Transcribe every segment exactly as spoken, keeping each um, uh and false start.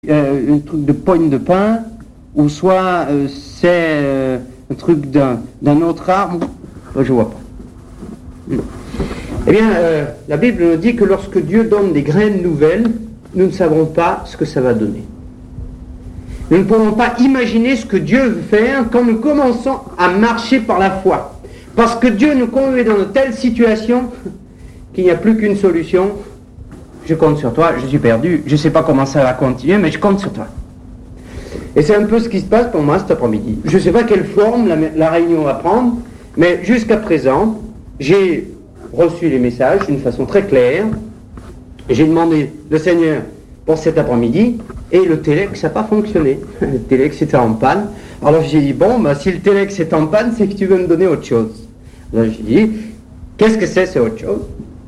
euh, un truc de poigne de pain, ou soit euh, c'est euh, un truc d'un, d'un autre arbre, euh, je vois pas. Eh bien, euh, la Bible nous dit que lorsque Dieu donne des graines nouvelles, nous ne savons pas ce que ça va donner. Nous ne pouvons pas imaginer ce que Dieu veut faire quand nous commençons à marcher par la foi. Parce que Dieu nous conduit dans de telles situations qu'il n'y a plus qu'une solution. Je compte sur toi, je suis perdu, je ne sais pas comment ça va continuer, mais je compte sur toi. Et c'est un peu ce qui se passe pour moi cet après-midi. Je ne sais pas quelle forme la, la réunion va prendre, mais jusqu'à présent, j'ai reçu les messages d'une façon très claire. J'ai demandé le Seigneur pour cet après-midi, et le téléx n'a pas fonctionné. Le téléx était en panne. Alors j'ai dit, bon, bah, si le téléx est en panne, c'est que tu veux me donner autre chose. Alors j'ai dit, qu'est-ce que c'est, c'est autre chose?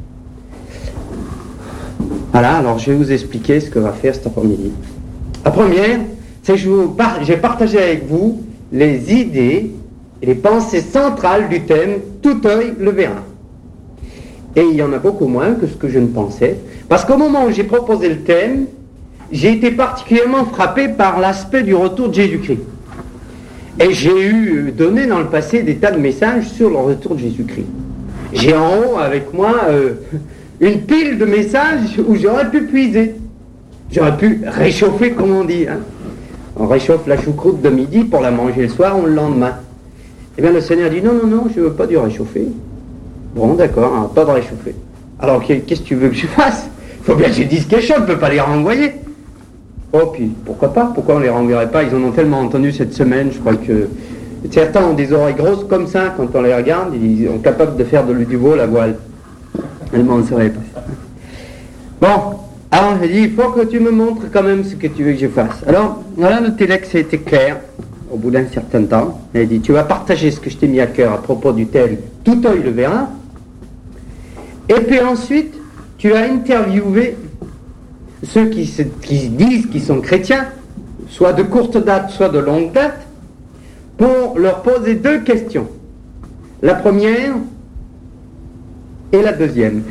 Voilà, alors je vais vous expliquer ce que va faire cet après-midi. La première, c'est que je vous par- j'ai partagé avec vous les idées et les pensées centrales du thème « Tout œil le verra ». Et il y en a beaucoup moins que ce que je ne pensais, parce qu'au moment où j'ai proposé le thème, j'ai été particulièrement frappé par l'aspect du retour de Jésus-Christ. Et j'ai eu donné dans le passé des tas de messages sur le retour de Jésus-Christ. J'ai en haut avec moi euh, une pile de messages où j'aurais pu puiser. J'aurais pu réchauffer, comme on dit. Hein. On réchauffe la choucroute de midi pour la manger le soir ou le lendemain. Eh bien le Seigneur dit, non, non, non, je ne veux pas du réchauffer. Bon, d'accord, hein, pas de réchauffer. Alors, qu'est-ce que tu veux que je fasse? Il faut bien que je dise quelque chose, je ne peux pas les renvoyer. Oh, puis, pourquoi pas? Pourquoi on ne les renverrait pas? Ils en ont tellement entendu cette semaine, je crois que... Certains ont des oreilles grosses comme ça, quand on les regarde, ils sont capables de faire de du veau la voile. Tellement on ne saurait pas ça. Bon, alors j'ai dit, il faut que tu me montres quand même ce que tu veux que je fasse. Alors, voilà, le téléx a été clair, au bout d'un certain temps. Il a dit, tu vas partager ce que je t'ai mis à cœur à propos du thème « Tout œil le verra ». Et puis ensuite, tu vas interviewer ceux qui se, qui se disent qu'ils sont chrétiens, soit de courte date, soit de longue date, pour leur poser deux questions. La première et la deuxième.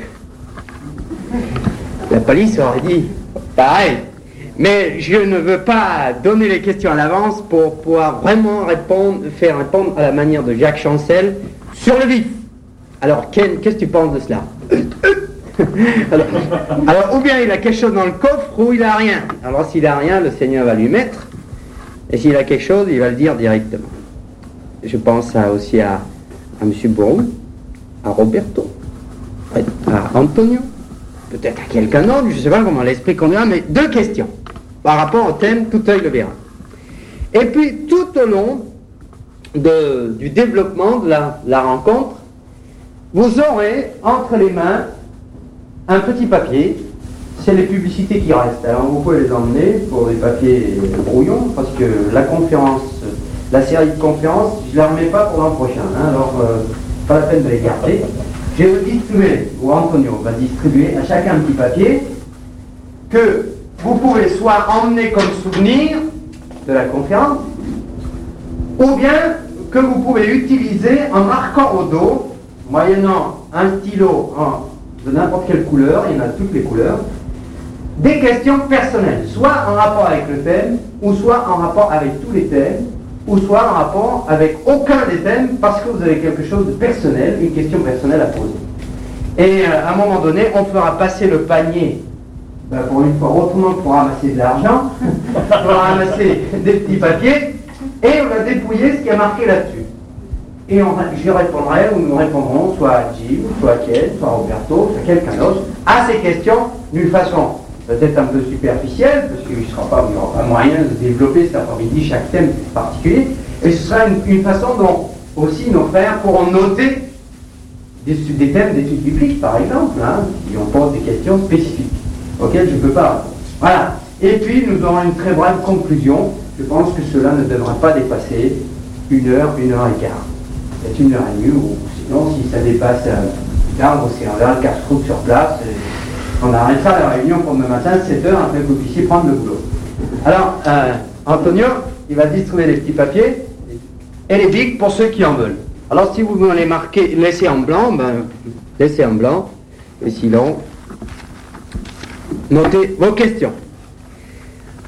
La police aurait dit pareil, mais je ne veux pas donner les questions à l'avance pour pouvoir vraiment répondre, faire répondre à la manière de Jacques Chancel sur le vif. Alors Ken, qu'est-ce que tu penses de cela? alors, alors ou bien il a quelque chose dans le coffre ou il a rien. Alors s'il a rien, le Seigneur va lui mettre, et s'il a quelque chose, il va le dire directement. Je pense à, aussi à, à M. Bourou, à Roberto, à Antonio, peut-être à quelqu'un d'autre, je ne sais pas comment l'esprit conduira, mais deux questions par rapport au thème « Tout œil le verra ». Et puis tout au long de, du développement de la, la rencontre, vous aurez entre les mains un petit papier, c'est les publicités qui restent. Alors vous pouvez les emmener pour des papiers brouillons, parce que la conférence, la série de conférences, je ne la remets pas pour l'an prochain, hein, alors euh, pas la peine de les garder. Je vais vous distribuer, ou Antonio va distribuer à chacun un petit papier que vous pouvez soit emmener comme souvenir de la conférence, ou bien que vous pouvez utiliser en marquant au dos, moyennant un stylo en, de n'importe quelle couleur, il y en a de toutes les couleurs, des questions personnelles, soit en rapport avec le thème, ou soit en rapport avec tous les thèmes, ou soit en rapport avec aucun des thèmes, parce que vous avez quelque chose de personnel, une question personnelle à poser. Et euh, à un moment donné, on fera passer le panier, ben, pour une fois autrement pour ramasser de l'argent, pour ramasser des petits papiers, et on va dépouiller ce qui a marqué là-dessus. Et on, je répondrai, ou nous répondrons, soit à Jim, soit à Ken, soit à Roberto, soit à quelqu'un d'autre, à ces questions d'une façon peut-être un peu superficielle, parce qu'il ne sera pas, il n'y aura pas moyen de développer cet après-midi chaque thème particulier, et ce sera une, une façon dont aussi nos frères pourront noter des, des thèmes d'études bibliques, par exemple, hein, si on pose des questions spécifiques, auxquelles je ne peux pas répondre. Voilà. Et puis, nous aurons une très brève conclusion. Je pense que cela ne devrait pas dépasser une heure, une heure et quart. C'est une heure et demie, ou sinon, si ça dépasse euh, plus tard, on verra le casse-croûte sur place. Et on arrêtera la réunion pour demain matin, sept heures, afin que vous puissiez prendre le boulot. Alors, euh, Antonio, il va distribuer les petits papiers et les bics pour ceux qui en veulent. Alors, si vous voulez les marquer, laisser en blanc, ben, laissez en blanc, et sinon, notez vos questions.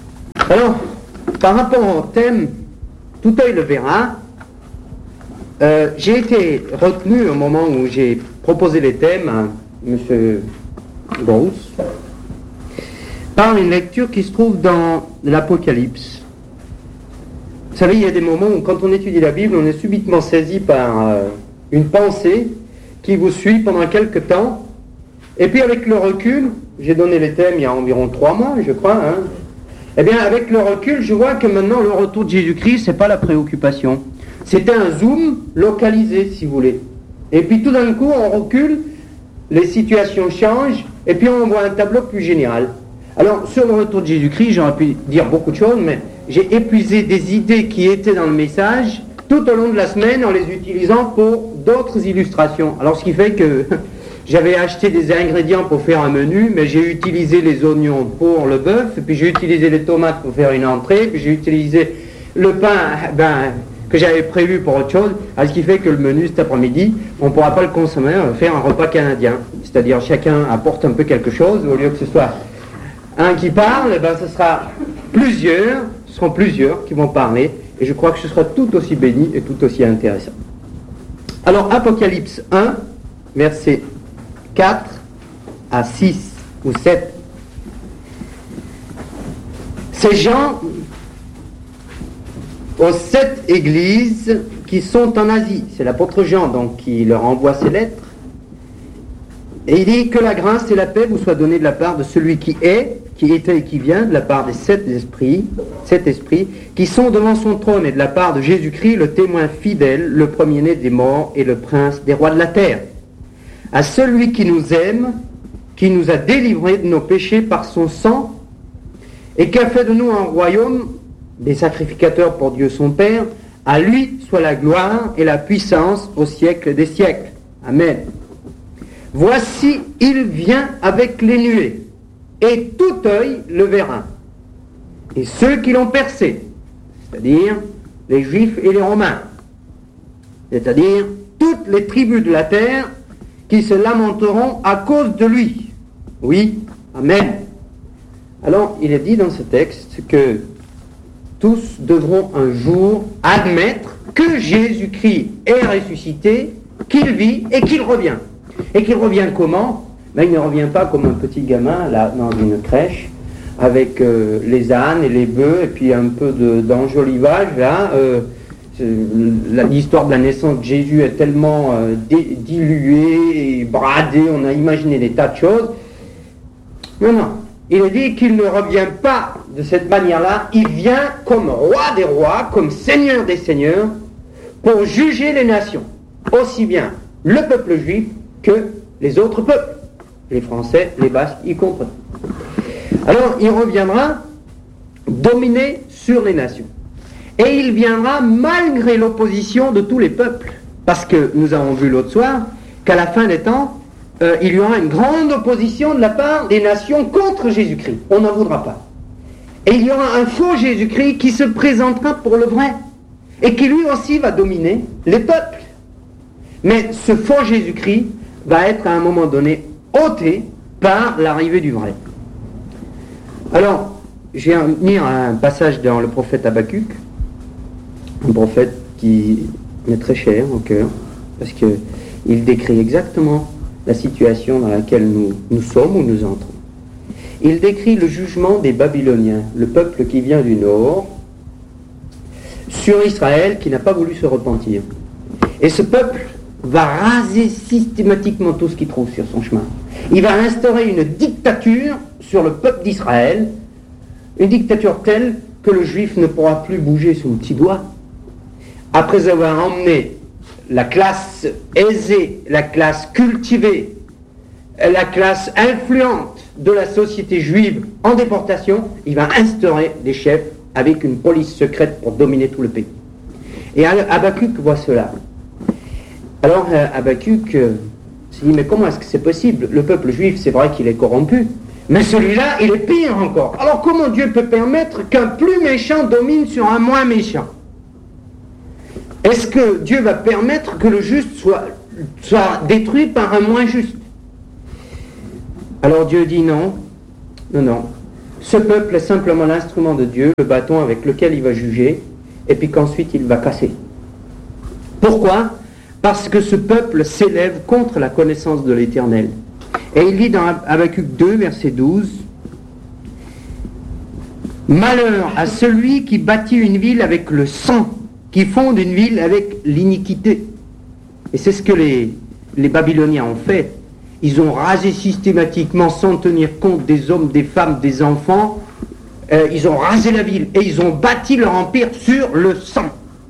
Alors, par rapport au thème, tout œil le verra, euh, j'ai été retenu au moment où j'ai proposé les thèmes à M. Gross par une lecture qui se trouve dans l'Apocalypse. Vous savez, il y a des moments où quand on étudie la Bible, on est subitement saisi par euh, une pensée qui vous suit pendant quelque temps, et puis avec le recul, j'ai donné les thèmes il y a environ trois mois, je crois, hein, eh bien, avec le recul, je vois que maintenant, le retour de Jésus-Christ, c'est pas la préoccupation. C'était un zoom localisé, si vous voulez. Et puis, tout d'un coup, on recule, les situations changent, et puis on voit un tableau plus général. Alors, sur le retour de Jésus-Christ, j'aurais pu dire beaucoup de choses, mais j'ai épuisé des idées qui étaient dans le message tout au long de la semaine en les utilisant pour d'autres illustrations. Alors, ce qui fait que j'avais acheté des ingrédients pour faire un menu, mais j'ai utilisé les oignons pour le bœuf, puis j'ai utilisé les tomates pour faire une entrée, puis j'ai utilisé le pain ben, que j'avais prévu pour autre chose, à ce qui fait que le menu cet après-midi, on ne pourra pas le consommer, on va faire un repas canadien. C'est-à-dire chacun apporte un peu quelque chose, au lieu que ce soit un qui parle, ben, ce sera plusieurs, ce seront plusieurs qui vont parler, et je crois que ce sera tout aussi béni et tout aussi intéressant. Alors, Apocalypse un, verset quatre à six ou sept. Ces gens aux sept églises qui sont en Asie, c'est l'apôtre Jean donc qui leur envoie ces lettres, et il dit que la grâce et la paix vous soient données de la part de celui qui est, qui était et qui vient, de la part des sept esprits, sept esprits, qui sont devant son trône, et de la part de Jésus-Christ, le témoin fidèle, le premier-né des morts et le prince des rois de la terre. À celui qui nous aime, qui nous a délivrés de nos péchés par son sang, et qui a fait de nous un royaume, des sacrificateurs pour Dieu son Père, à lui soit la gloire et la puissance au siècle des siècles. Amen. Voici, il vient avec les nuées, et tout œil le verra. Et ceux qui l'ont percé, c'est-à-dire les Juifs et les Romains, c'est-à-dire toutes les tribus de la terre, qui se lamenteront à cause de lui. Oui, amen. Alors, il est dit dans ce texte que tous devront un jour admettre que Jésus-Christ est ressuscité, qu'il vit et qu'il revient. Et qu'il revient comment? Ben, il ne revient pas comme un petit gamin, là, dans une crèche, avec euh, les ânes et les bœufs, et puis un peu de, d'enjolivage, là, euh, l'histoire de la naissance de Jésus est tellement euh, dé, diluée et bradée, on a imaginé des tas de choses. Non, non, il est dit qu'il ne revient pas de cette manière-là, il vient comme roi des rois, comme seigneur des seigneurs, pour juger les nations, aussi bien le peuple juif que les autres peuples, les Français, les Basques, y compris. Alors, il reviendra dominer sur les nations. Et il viendra malgré l'opposition de tous les peuples. Parce que nous avons vu l'autre soir qu'à la fin des temps, euh, il y aura une grande opposition de la part des nations contre Jésus-Christ. On n'en voudra pas. Et il y aura un faux Jésus-Christ qui se présentera pour le vrai. Et qui lui aussi va dominer les peuples. Mais ce faux Jésus-Christ va être à un moment donné ôté par l'arrivée du vrai. Alors, je vais en venir à un passage dans le prophète Habakkuk. Un prophète qui m'est très cher au cœur, parce qu'il décrit exactement la situation dans laquelle nous, nous sommes ou nous entrons. Il décrit le jugement des Babyloniens, le peuple qui vient du nord, sur Israël qui n'a pas voulu se repentir. Et ce peuple va raser systématiquement tout ce qu'il trouve sur son chemin. Il va instaurer une dictature sur le peuple d'Israël, une dictature telle que le juif ne pourra plus bouger son petit doigt. Après avoir emmené la classe aisée, la classe cultivée, la classe influente de la société juive en déportation, il va instaurer des chefs avec une police secrète pour dominer tout le pays. Et Habakkuk voit cela. Alors Habakkuk euh, s'est dit, mais comment est-ce que c'est possible? Le peuple juif, c'est vrai qu'il est corrompu, mais celui-là, il est pire encore. Alors comment Dieu peut permettre qu'un plus méchant domine sur un moins méchant? Est-ce que Dieu va permettre que le juste soit, soit détruit par un moins juste? Alors Dieu dit non, non, non. ce peuple est simplement l'instrument de Dieu, le bâton avec lequel il va juger, et puis qu'ensuite il va casser. Pourquoi ? Parce que ce peuple s'élève contre la connaissance de l'Éternel. Et il dit dans Habacuc deux, verset douze, « Malheur à celui qui bâtit une ville avec le sang, qui fonde une ville avec l'iniquité. » Et c'est ce que les, les Babyloniens ont fait. Ils ont rasé systématiquement, sans tenir compte des hommes, des femmes, des enfants. Euh, ils ont rasé la ville et ils ont bâti leur empire sur le sang.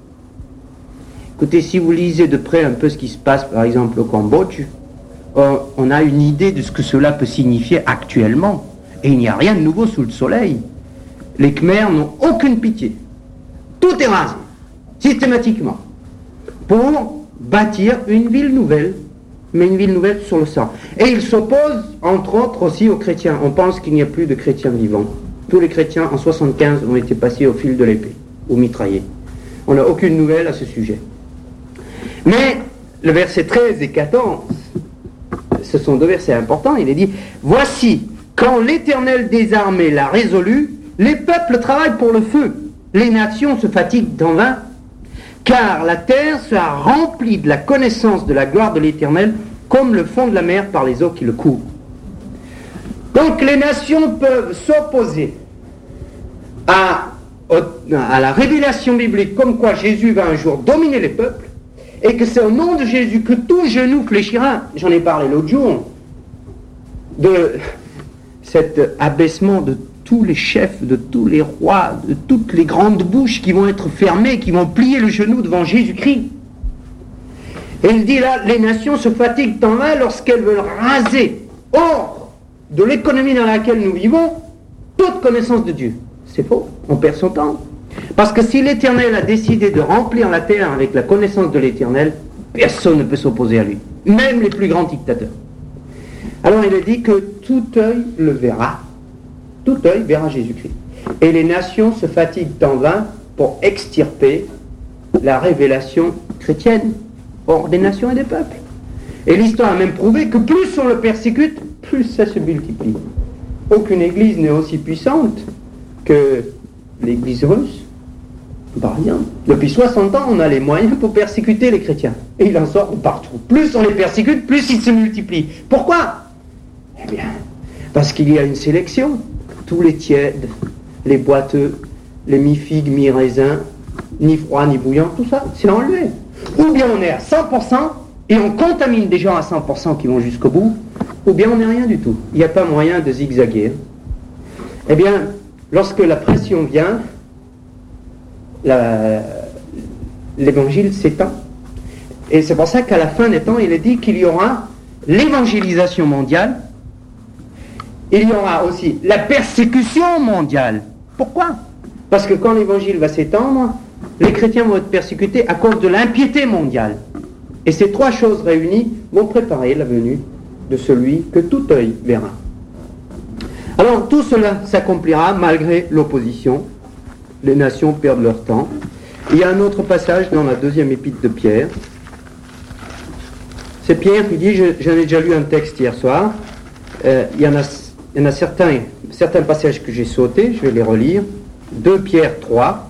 Écoutez, si vous lisez de près un peu ce qui se passe, par exemple, au Cambodge, euh, on a une idée de ce que cela peut signifier actuellement. Et il n'y a rien de nouveau sous le soleil. Les Khmers n'ont aucune pitié. Tout est rasé, systématiquement, pour bâtir une ville nouvelle, mais une ville nouvelle sur le sang. Et ils s'opposent, entre autres, aussi aux chrétiens. On pense qu'il n'y a plus de chrétiens vivants. Tous les chrétiens, en soixante-quinze, ont été passés au fil de l'épée, ou mitraillés. On n'a aucune nouvelle à ce sujet. Mais le verset treize et quatorze, ce sont deux versets importants. Il est dit, « Voici, quand l'Éternel des armées l'a résolu, les peuples travaillent pour le feu, les nations se fatiguent en vain, car la terre sera remplie de la connaissance de la gloire de l'Éternel, comme le fond de la mer par les eaux qui le couvrent. » Donc les nations peuvent s'opposer à, à la révélation biblique, comme quoi Jésus va un jour dominer les peuples, et que c'est au nom de Jésus que tout genou fléchira. J'en ai parlé l'autre jour, de cet abaissement de tous les chefs, de tous les rois, de toutes les grandes bouches qui vont être fermées, qui vont plier le genou devant Jésus-Christ. Et il dit là, les nations se fatiguent en vain lorsqu'elles veulent raser hors de l'économie dans laquelle nous vivons toute connaissance de Dieu. C'est faux, on perd son temps. Parce que si l'Éternel a décidé de remplir la terre avec la connaissance de l'Éternel, personne ne peut s'opposer à lui, même les plus grands dictateurs. Alors il est dit que tout œil le verra. Tout œil verra Jésus-Christ. Et les nations se fatiguent en vain pour extirper la révélation chrétienne hors des nations et des peuples. Et l'histoire a même prouvé que plus on le persécute, plus ça se multiplie. Aucune église n'est aussi puissante que l'église russe. Par rien. Depuis soixante ans, on a les moyens pour persécuter les chrétiens. Et il en sort partout. Plus on les persécute, plus ils se multiplient. Pourquoi ? Eh bien, parce qu'il y a une sélection. Tous les tièdes, les boiteux, les mi-figues, mi-raisins, ni froid, ni bouillant, tout ça, c'est enlevé. Ou bien on est à cent pour cent et on contamine des gens à cent pour cent qui vont jusqu'au bout, ou bien on n'est rien du tout. Il n'y a pas moyen de zigzaguer. Eh bien, lorsque la pression vient, la, l'évangile s'étend. Et c'est pour ça qu'à la fin des temps, il est dit qu'il y aura l'évangélisation mondiale. Il y aura aussi la persécution mondiale. Pourquoi ? Parce que quand l'évangile va s'étendre, les chrétiens vont être persécutés à cause de l'impiété mondiale. Et ces trois choses réunies vont préparer la venue de celui que tout œil verra. Alors tout cela s'accomplira malgré l'opposition. Les nations perdent leur temps. Il y a un autre passage dans la deuxième épître de Pierre. C'est Pierre qui dit, je, j'en ai déjà lu un texte hier soir, euh, il y en a... Il y en a certains, certains passages que j'ai sautés, je vais les relire. deux Pierre trois.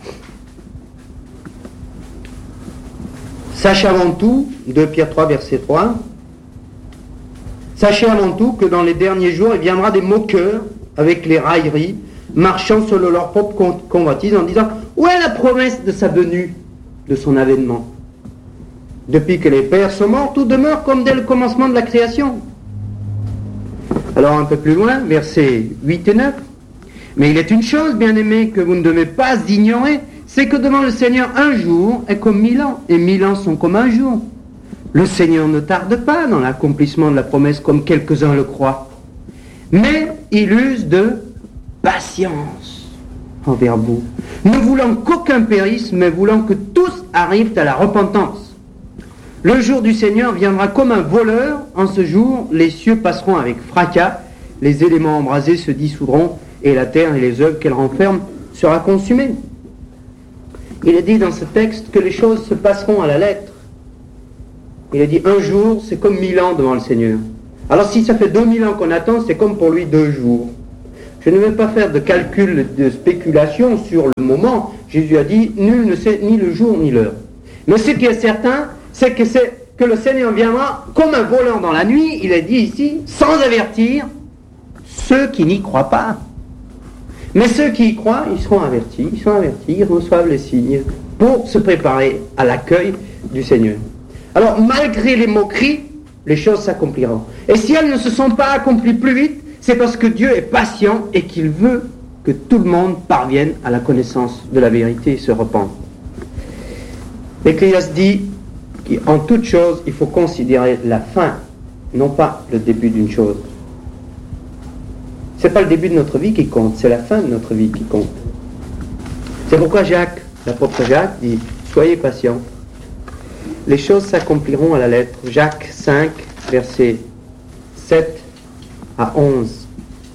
Sachez avant tout, deux Pierre trois, verset trois, sachez avant tout que dans les derniers jours, il viendra des moqueurs avec les railleries, marchant selon leur propre convoitise en disant « Où est la promesse de sa venue, de son avènement ?» Depuis que les pères sont morts, tout demeure comme dès le commencement de la création. Alors un peu plus loin, versets huit et neuf. Mais il est une chose, bien-aimés, que vous ne devez pas ignorer, c'est que devant le Seigneur, un jour est comme mille ans, et mille ans sont comme un jour. Le Seigneur ne tarde pas dans l'accomplissement de la promesse, comme quelques-uns le croient, mais il use de patience envers vous, ne voulant qu'aucun périsse, mais voulant que tous arrivent à la repentance. Le jour du Seigneur viendra comme un voleur. En ce jour, les cieux passeront avec fracas, les éléments embrasés se dissoudront, et la terre et les œuvres qu'elle renferme sera consumée. Il est dit dans ce texte que les choses se passeront à la lettre. Il est dit un jour, c'est comme mille ans devant le Seigneur. Alors si ça fait deux mille ans qu'on attend, c'est comme pour lui deux jours. Je ne vais pas faire de calcul, de spéculation sur le moment. Jésus a dit, nul ne sait ni le jour ni l'heure. Mais ce qui est certain, c'est que, c'est que le Seigneur viendra comme un voleur dans la nuit, il est dit ici, sans avertir ceux qui n'y croient pas. Mais ceux qui y croient, ils seront avertis, ils sont avertis, ils reçoivent les signes pour se préparer à l'accueil du Seigneur. Alors, malgré les moqueries, les choses s'accompliront. Et si elles ne se sont pas accomplies plus vite, c'est parce que Dieu est patient et qu'il veut que tout le monde parvienne à la connaissance de la vérité et se repente. Ecclésiaste dit qu'en toute chose, il faut considérer la fin, non pas le début d'une chose. Ce n'est pas le début de notre vie qui compte, c'est la fin de notre vie qui compte. C'est pourquoi Jacques, l'apôtre Jacques, dit « Soyez patients. Les choses s'accompliront à la lettre. » Jacques cinq, versets sept à onze.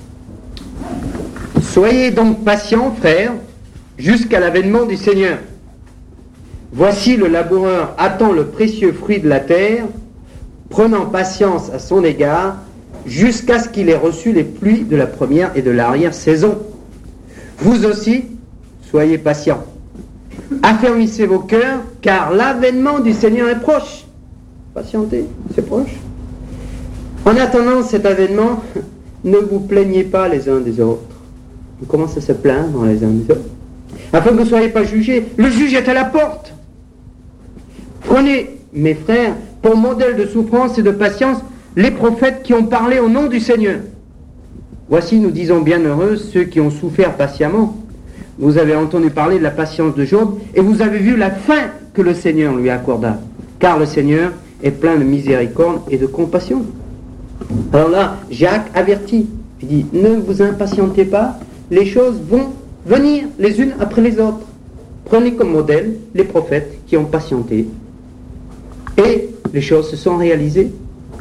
« Soyez donc patients, frères, jusqu'à l'avènement du Seigneur. Voici le laboureur attend le précieux fruit de la terre, prenant patience à son égard, jusqu'à ce qu'il ait reçu les pluies de la première et de l'arrière-saison. Vous aussi, soyez patients. Affermissez vos cœurs, car l'avènement du Seigneur est proche. » Patientez, c'est proche. En attendant cet avènement, ne vous plaignez pas les uns des autres. On commence à se plaindre les uns des autres, afin que vous ne soyez pas jugés. Le juge est à la porte. Prenez, mes frères, pour modèle de souffrance et de patience, les prophètes qui ont parlé au nom du Seigneur. Voici, nous disons bienheureux ceux qui ont souffert patiemment. Vous avez entendu parler de la patience de Job, et vous avez vu la fin que le Seigneur lui accorda. Car le Seigneur est plein de miséricorde et de compassion. Alors là, Jacques avertit. Il dit, ne vous impatientez pas, les choses vont venir les unes après les autres. Prenez comme modèle les prophètes qui ont patienté. Et les choses se sont réalisées.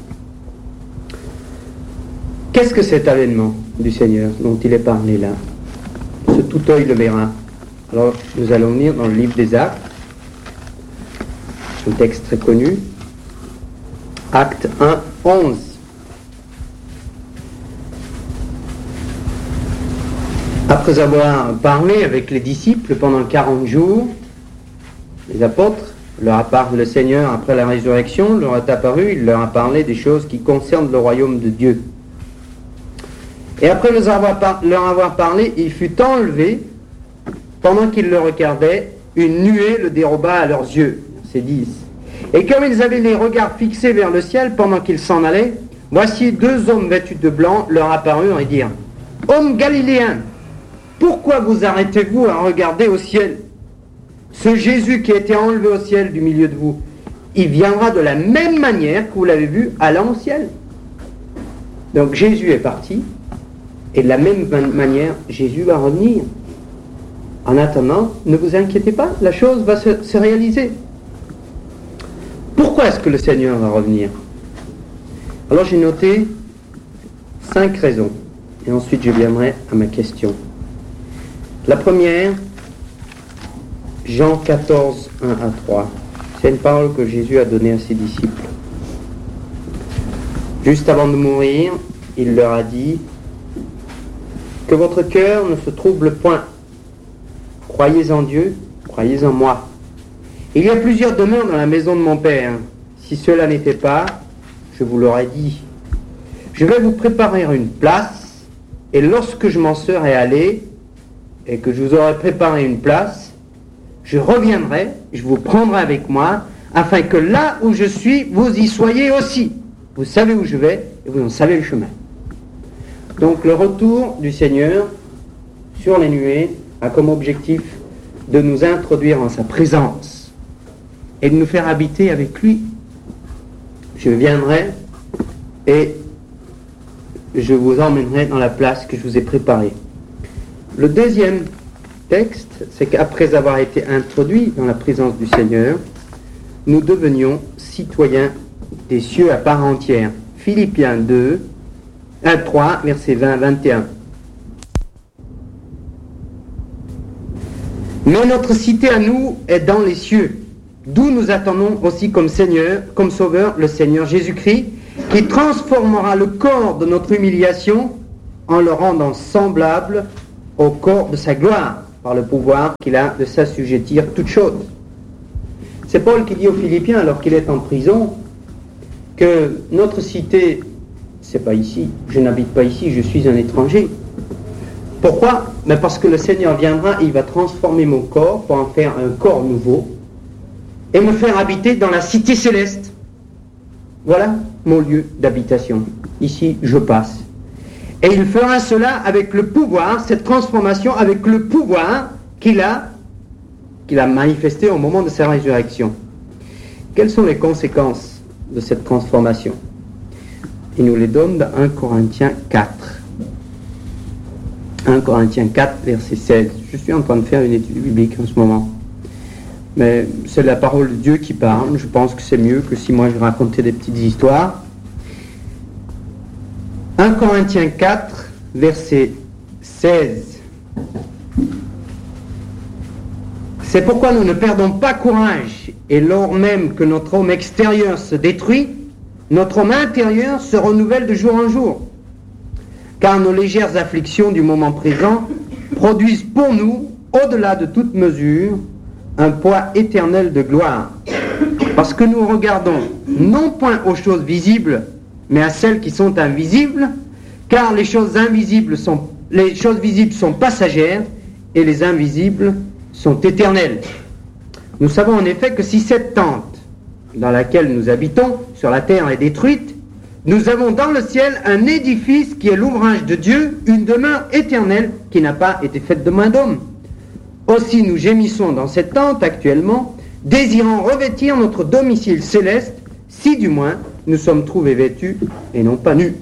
Qu'est-ce que cet avènement du Seigneur dont il est parlé là? Ce tout œil le verra. Alors, nous allons venir dans le livre des Actes, un texte très connu, Acte un, onze. Après avoir parlé avec les disciples pendant quarante jours, les apôtres, leur a parlé le Seigneur après la résurrection, leur est apparu, il leur a parlé des choses qui concernent le royaume de Dieu. Et après leur avoir, par, leur avoir parlé, il fut enlevé, pendant qu'ils le regardaient, une nuée le déroba à leurs yeux. C'est dix. Et comme ils avaient les regards fixés vers le ciel pendant qu'ils s'en allaient, voici deux hommes vêtus de blanc leur apparurent et dirent, « Hommes galiléens, pourquoi vous arrêtez-vous à regarder au ciel? Ce Jésus qui a été enlevé au ciel du milieu de vous, il viendra de la même manière que vous l'avez vu allant au ciel. » Donc Jésus est parti, et de la même manière, Jésus va revenir. En attendant, ne vous inquiétez pas, la chose va se, se réaliser. Pourquoi est-ce que le Seigneur va revenir? Alors j'ai noté cinq raisons, et ensuite je viendrai à ma question. La première, Jean quatorze, un à trois. C'est une parole que Jésus a donnée à ses disciples. Juste avant de mourir, il leur a dit que votre cœur ne se trouble point. Croyez en Dieu, croyez en moi. Il y a plusieurs demeures dans la maison de mon Père. Si cela n'était pas, je vous l'aurais dit. Je vais vous préparer une place, et lorsque je m'en serai allé, et que je vous aurai préparé une place, je reviendrai, je vous prendrai avec moi, afin que là où je suis, vous y soyez aussi. Vous savez où je vais, et vous en savez le chemin. Donc le retour du Seigneur sur les nuées a comme objectif de nous introduire en sa présence et de nous faire habiter avec lui. Je viendrai et je vous emmènerai dans la place que je vous ai préparée. Le deuxième texte, c'est qu'après avoir été introduits dans la présence du Seigneur, nous devenions citoyens des cieux à part entière. Philippiens deux, un, trois, versets vingt à vingt et un. Mais notre cité à nous est dans les cieux, d'où nous attendons aussi comme Seigneur, comme Sauveur, le Seigneur Jésus-Christ, qui transformera le corps de notre humiliation en le rendant semblable au corps de sa gloire, par le pouvoir qu'il a de s'assujettir toutes choses. C'est Paul qui dit aux Philippiens, alors qu'il est en prison, que notre cité, c'est pas ici, je n'habite pas ici, je suis un étranger. Pourquoi? Mais parce que le Seigneur viendra et il va transformer mon corps pour en faire un corps nouveau et me faire habiter dans la cité céleste. Voilà mon lieu d'habitation. Ici, je passe. Et il fera cela avec le pouvoir, cette transformation avec le pouvoir qu'il a, qu'il a manifesté au moment de sa résurrection. Quelles sont les conséquences de cette transformation? Il nous les donne dans un Corinthiens quatre. un Corinthiens quatre, verset seize. Je suis en train de faire une étude biblique en ce moment. Mais c'est la parole de Dieu qui parle. Je pense que c'est mieux que si moi je racontais des petites histoires. un Corinthiens quatre, verset seize. C'est pourquoi nous ne perdons pas courage, et lors même que notre homme extérieur se détruit, notre homme intérieur se renouvelle de jour en jour. Car nos légères afflictions du moment présent produisent pour nous, au-delà de toute mesure, un poids éternel de gloire. Parce que nous regardons non point aux choses visibles, mais à celles qui sont invisibles, car les choses invisibles sont, les choses visibles sont passagères, et les invisibles sont éternelles. Nous savons en effet que si cette tente dans laquelle nous habitons sur la terre est détruite, nous avons dans le ciel un édifice qui est l'ouvrage de Dieu, une demeure éternelle qui n'a pas été faite de main d'homme. Aussi nous gémissons dans cette tente actuellement, désirant revêtir notre domicile céleste, si du moins nous sommes trouvés vêtus et non pas nus.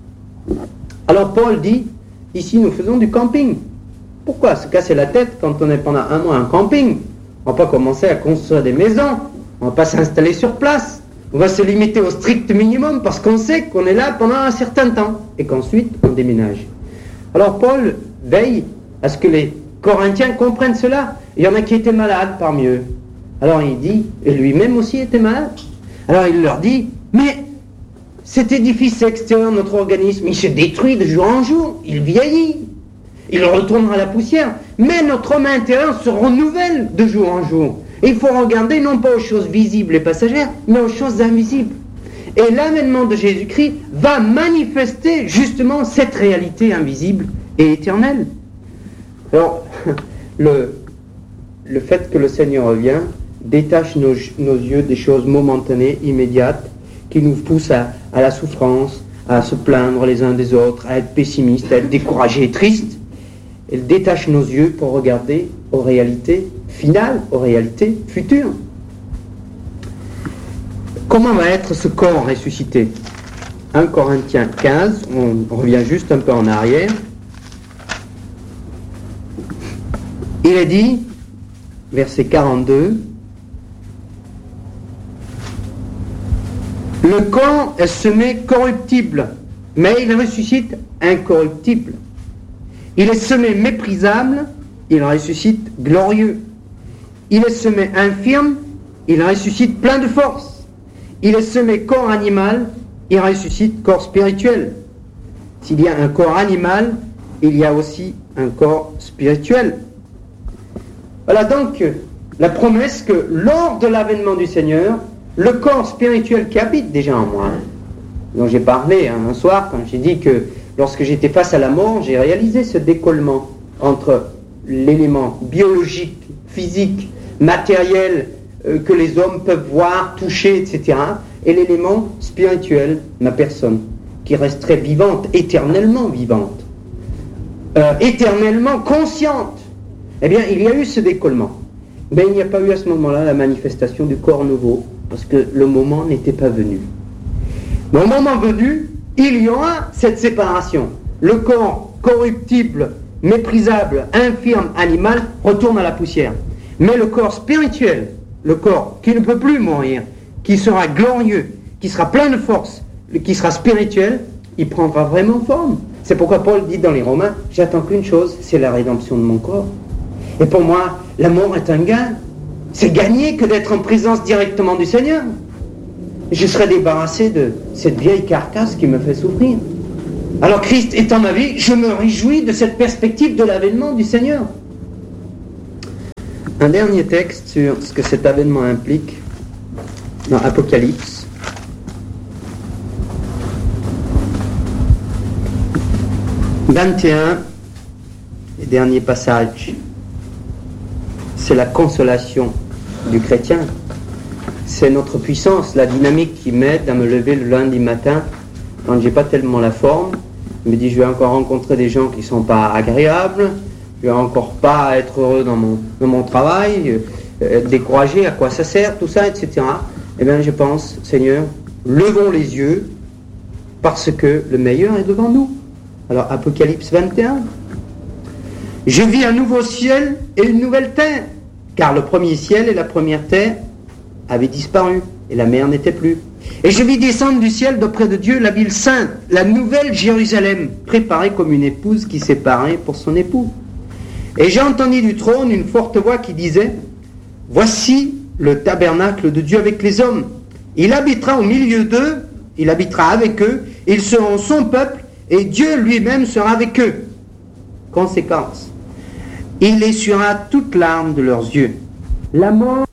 Alors Paul dit, ici nous faisons du camping. Pourquoi se casser la tête quand on est pendant un mois en camping? On ne va pas commencer à construire des maisons, on ne va pas s'installer sur place. On va se limiter au strict minimum parce qu'on sait qu'on est là pendant un certain temps et qu'ensuite on déménage. Alors Paul veille à ce que les Corinthiens comprennent cela. Il y en a qui étaient malades parmi eux. Alors il dit, et lui-même aussi était malade. Alors il leur dit, mais cet édifice extérieur, notre organisme, il se détruit de jour en jour, il vieillit, il retournera à la poussière, mais notre homme intérieur se renouvelle de jour en jour. Et il faut regarder non pas aux choses visibles et passagères, mais aux choses invisibles. Et l'avènement de Jésus-Christ va manifester justement cette réalité invisible et éternelle. Alors, le, le fait que le Seigneur revient détache nos, nos yeux des choses momentanées, immédiates, qui nous poussent à, à la souffrance, à se plaindre les uns des autres, à être pessimistes, à être découragés et tristes. Elle détache nos yeux pour regarder aux réalités finales, aux réalités futures. Comment va être ce corps ressuscité? un Corinthiens quinze, on revient juste un peu en arrière. Il est dit, verset quarante-deux, le corps est semé corruptible, mais il ressuscite incorruptible. Il est semé méprisable, il ressuscite glorieux. Il est semé infirme, il ressuscite plein de force. Il est semé corps animal, il ressuscite corps spirituel. S'il y a un corps animal, il y a aussi un corps spirituel. Voilà donc la promesse que lors de l'avènement du Seigneur, le corps spirituel qui habite déjà en moi, dont j'ai parlé hein, un soir quand j'ai dit que lorsque j'étais face à la mort, j'ai réalisé ce décollement entre l'élément biologique, physique, matériel euh, que les hommes peuvent voir, toucher, et cetera, et l'élément spirituel, ma personne, qui resterait vivante, éternellement vivante, euh, éternellement consciente. Eh bien, il y a eu ce décollement. Mais il n'y a pas eu à ce moment-là la manifestation du corps nouveau, parce que le moment n'était pas venu. Mais au moment venu, il y aura cette séparation. Le corps corruptible, méprisable, infirme, animal, retourne à la poussière. Mais le corps spirituel, le corps qui ne peut plus mourir, qui sera glorieux, qui sera plein de force, qui sera spirituel, il prendra vraiment forme. C'est pourquoi Paul dit dans les Romains, j'attends qu'une chose, c'est la rédemption de mon corps. Et pour moi, la mort est un gain. C'est gagner que d'être en présence directement du Seigneur. Je serai débarrassé de cette vieille carcasse qui me fait souffrir. Alors Christ étant ma vie, je me réjouis de cette perspective de l'avènement du Seigneur. Un dernier texte sur ce que cet avènement implique, dans Apocalypse. vingt et un, et dernier passage, c'est la consolation du chrétien. C'est notre puissance, la dynamique qui m'aide à me lever le lundi matin quand j'ai pas tellement la forme. Je me dis, je vais encore rencontrer des gens qui sont pas agréables, je vais encore pas être heureux dans mon, dans mon travail, euh, être découragé, à quoi ça sert, tout ça, et cetera. Eh bien, je pense, Seigneur, levons les yeux parce que le meilleur est devant nous. Alors, Apocalypse vingt et un. Je vis un nouveau ciel et une nouvelle terre, car le premier ciel et la première terre avaient disparu, et la mer n'était plus. Et je vis descendre du ciel d'auprès de Dieu la ville sainte, la nouvelle Jérusalem, préparée comme une épouse qui s'est parée pour son époux. Et j'ai entendu du trône une forte voix qui disait, « Voici le tabernacle de Dieu avec les hommes. Il habitera au milieu d'eux, il habitera avec eux, ils seront son peuple, et Dieu lui-même sera avec eux. » Conséquence, il essuiera toute larme de leurs yeux. La mort